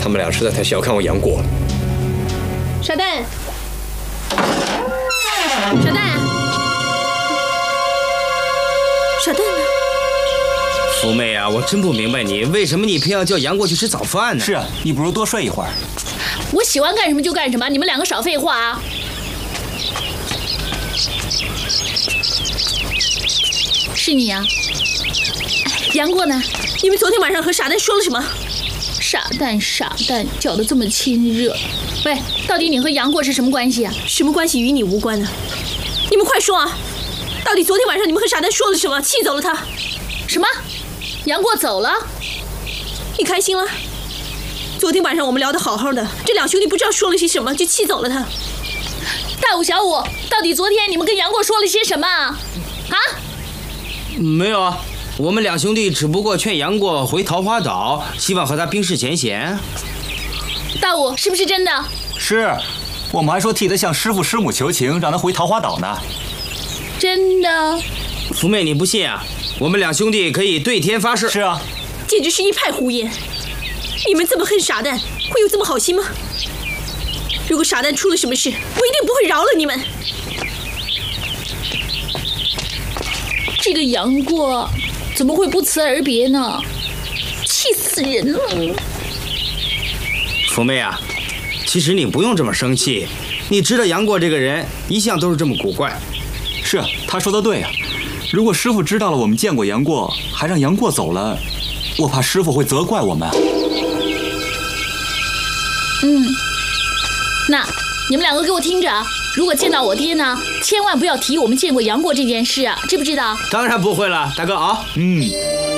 他们俩实在太小看我杨过了。 傻蛋，傻蛋，傻蛋呢？ 福妹啊，我真不明白你为什么你偏要叫杨过去吃早饭呢？ 是啊，你不如多睡一会儿。 我喜欢干什么就干什么，你们两个少废话啊！是你啊，杨过呢？ 你们昨天晚上和傻蛋说了什么？ 傻蛋，叫得这么亲热。喂，到底你和杨过是什么关系啊？ 什么关系与你无关呢？你们快说啊！到底昨天晚上你们和傻蛋说了什么？气走了他？ 什么？杨过走了？ 你开心了？昨天晚上我们聊得好好的，这两兄弟不知道说了些什么，就气走了他。 大武、小武，到底昨天你们跟杨过说了些什么啊？ 没有啊，我们两兄弟只不过劝杨过回桃花岛，希望和他冰释前嫌。 大武，是不是真的？ 是，我们还说替他向师父师母求情，让他回桃花岛呢。 真的？ 福妹，你不信啊？我们两兄弟可以对天发誓。 是啊， 简直是一派胡言！你们这么恨傻蛋，会有这么好心吗？如果傻蛋出了什么事，我一定不会饶了你们。 这个杨过怎么会不辞而别呢？气死人了！ 福妹啊，其实你不用这么生气，你知道杨过这个人一向都是这么古怪。 是啊，他说的对啊。如果师父知道了我们见过杨过，还让杨过走了，我怕师父会责怪我们。 那你们两个给我听着啊！如果见到我爹呢，千万不要提我们见过杨过这件事啊，知不知道？ 当然不会了，大哥啊。